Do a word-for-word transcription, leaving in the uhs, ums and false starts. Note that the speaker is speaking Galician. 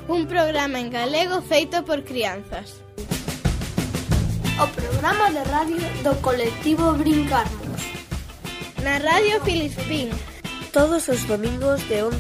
un programa en galego feito por crianzas. O programa de radio do colectivo Brincarmos. Na Radio Filispín. Todos os domingos de once